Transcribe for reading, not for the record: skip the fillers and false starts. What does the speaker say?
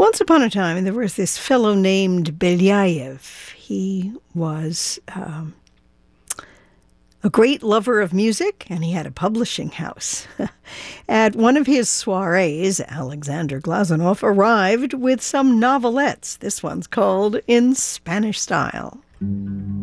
Once upon a time, there was this fellow named Belyayev. He was a great lover of music, and he had a publishing house. At one of his soirees, Alexander Glazunov arrived with some novelettes. This one's called In Spanish Style.